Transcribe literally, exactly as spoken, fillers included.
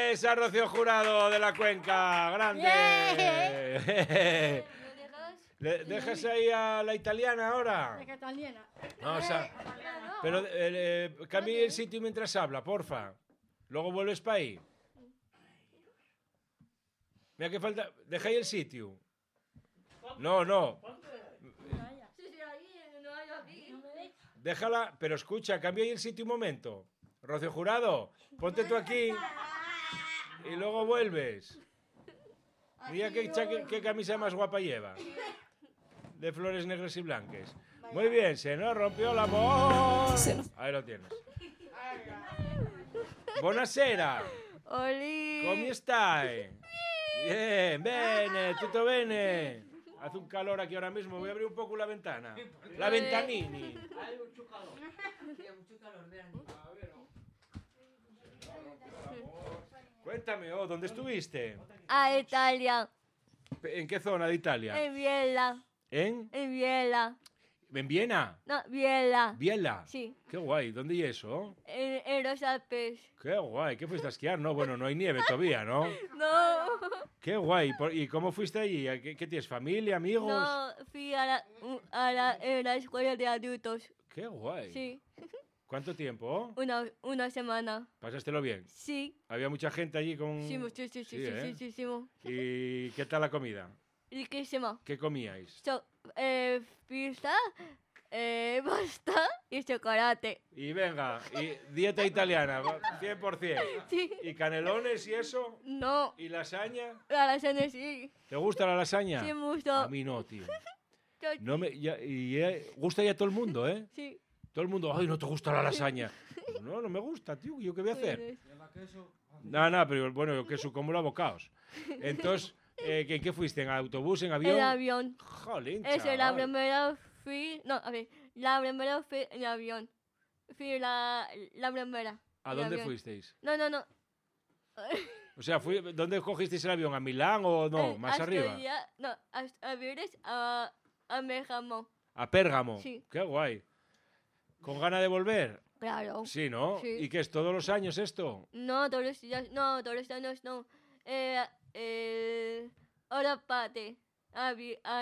Esa Rocío Jurado de la Cuenca, grande. ¿Le dejas ahí a la italiana ahora? La italiana. Vamos a... Pero eh, eh, cambie el sitio mientras habla, porfa. Luego vuelves para ahí. Mira que falta... Deja ahí el sitio. No, no. Déjala, pero escucha, cambia ahí el sitio un momento. Rocío Jurado, ponte tú aquí y luego vuelves. Mira qué, qué, qué camisa más guapa lleva. De flores negras y blancas. Muy bien, se nos rompió el amor. Ahí lo tienes. Buonasera. Oli. ¿Cómo stai? Bien, bene, tutto bene. Hace un calor aquí ahora mismo, voy a abrir un poco la ventana. La ventanini. Hay mucho calor. Hay mucho calor, vean. Cuéntame, oh, ¿dónde estuviste? A Italia. ¿En qué zona de Italia? En Biella. ¿En? En Biella. ¿En Viena? No, Biella. ¿Biela? Sí. Qué guay, ¿dónde y eso? En, en los Alpes. Qué guay, ¿qué fuiste a esquiar? No, bueno, no hay nieve todavía, ¿no? No. Qué guay, ¿Por- ¿y cómo fuiste allí? ¿Qué, qué tienes, familia, amigos? No, fui a la, a la, en la escuela de adultos. Qué guay. Sí. ¿Cuánto tiempo? Una, una semana. ¿Pasástelo bien? Sí. ¿Había mucha gente allí con...? Sí, sí, sí, sí, sí, ¿eh? sí, sí, sí. ¿Y qué tal la comida? Riquísimo. ¿Qué comíais? So, eh, pizza, eh, pasta y chocolate. Y venga, y dieta italiana, cien por cien. Sí. ¿Y canelones y eso? No, ¿Y lasaña? la lasaña sí. ¿Te gusta la lasaña? Sí, me gustó. A mí no, tío. Yo- No me, ya- y eh, gusta ya todo el mundo, ¿eh? Sí. Todo el mundo, ay, no te gusta la lasaña. No, no me gusta, tío, ¿yo qué voy a hacer? Pues, No, no, pero bueno, yo queso como los bocados. Entonces, eh, ¿en qué fuiste? ¿En autobús, en avión? el avión. Jolín, Es la chaval. primera fui, no, a ver, la primera fui en avión. Fui la, la primera. ¿A en dónde avión. fuisteis? No, no, no. O sea, fui, ¿dónde cogisteis el avión? ¿A Milán o no? Eh, ¿Más arriba? Asturias- No, hasta aviones a, a México. ¿A Pérgamo? Sí. Qué guay. ¿Con ganas de volver? Claro. Sí, ¿no? Sí. ¿Y qué es todos los años esto? No, todos los días, no, todos los años no. Eh, eh, ahora pate.